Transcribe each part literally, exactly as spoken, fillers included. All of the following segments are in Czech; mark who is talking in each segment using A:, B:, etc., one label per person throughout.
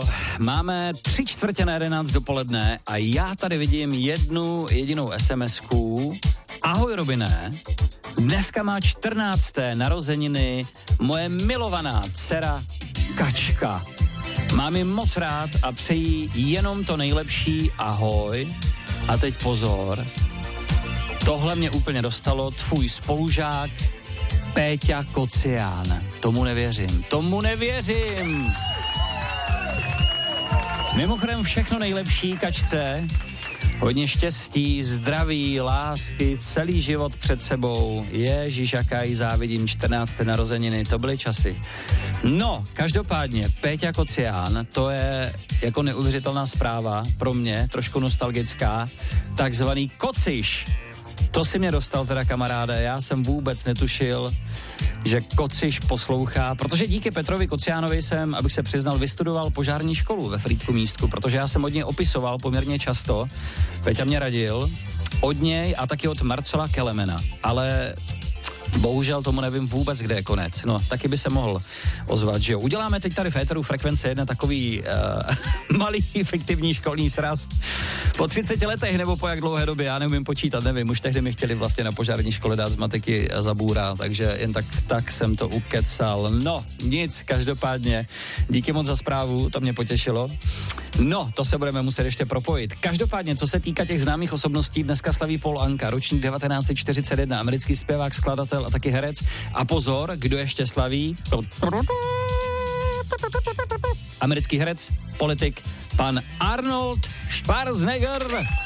A: máme tři čtvrtě na jedenáct dopoledne a já tady vidím jednu jedinou SMSku. Ahoj Robine, dneska má čtrnácté narozeniny moje milovaná dcera Kačka. Mám ji moc rád a přeji jenom to nejlepší, ahoj. A teď pozor, tohle mě úplně dostalo, tvůj spolužák Péťa Kocián. Tomu nevěřím, tomu nevěřím. Mimochodem všechno nejlepší Kačce, hodně štěstí, zdraví, lásky, celý život před sebou. Ježíš, jaká jí závidím, čtrnácté narozeniny, to byly časy. No, každopádně, Péťa Kocián, to je jako neuvěřitelná zpráva pro mě, trošku nostalgická, takzvaný kociš. To si mě dostal teda, kamaráde, já jsem vůbec netušil, že kociš poslouchá, protože díky Petrovi Kociánovi jsem, abych se přiznal, vystudoval požární školu ve Frýdku Místku, protože já jsem od něj opisoval poměrně často. Peťa mě radil od něj a taky od Marcela Kelemena, ale bohužel tomu nevím vůbec, kde je konec. No, taky by se mohl ozvat, že jo. Uděláme teď tady v éteru Frekvence jedna takový uh, malý fiktivní školní sraz. Po třiceti letech nebo po jak dlouhé době, já neumím počítat, nevím, už tehdy mi chtěli vlastně na požární škole dát z matiky za bůra, takže jen tak, tak jsem to ukecal. No, nic, každopádně, díky moc za zprávu, to mě potěšilo. No, to se budeme muset ještě propojit. Každopádně, co se týká těch známých osobností, dneska slaví Paul Anka, ročník devatenáct set čtyřicet jedna, americký zpěvák, skladatel a taky herec. A pozor, kdo ještě slaví? Americký herec, politik, pan Arnold Schwarzenegger.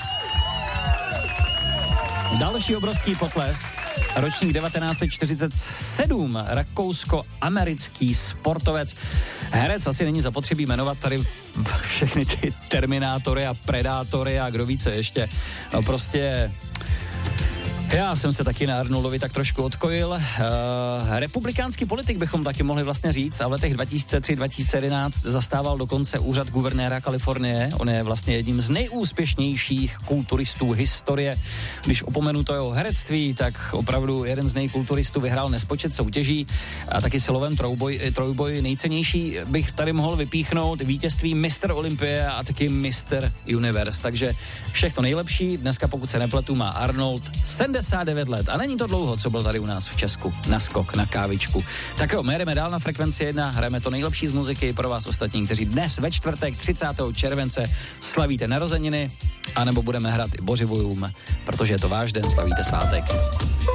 A: Další obrovský potlesk, ročník devatenáct set čtyřicet sedm, rakousko-americký sportovec. Herec asi není zapotřebí jmenovat tady všechny ty Terminátory a Predátory a kdo ví co ještě. No prostě... Já jsem se taky na Arnoldovi tak trošku odkojil. Uh, republikánský politik bychom taky mohli vlastně říct a v letech dva tisíce tři dva tisíce jedenáct zastával dokonce úřad guvernéra Kalifornie. On je vlastně jedním z nejúspěšnějších kulturistů historie. Když opomenu to jeho herectví, tak opravdu jeden z nejkulturistů vyhrál nespočet soutěží a taky silovém trojboj, trojboj nejcennější bych tady mohl vypíchnout vítězství mister Olympie a taky mister Universe. Takže všechno nejlepší. Dneska, pokud se nepletu, má Arnold sedmdesát devět let a není to dlouho, co byl tady u nás v Česku. Na skok, na kávičku. Tak jo, my jdeme dál na Frekvenci jedna, hrajeme to nejlepší z muziky pro vás ostatní, kteří dnes ve čtvrtek třicátého července slavíte narozeniny, anebo budeme hrát i Bořivujům, protože je to váš den, slavíte svátek.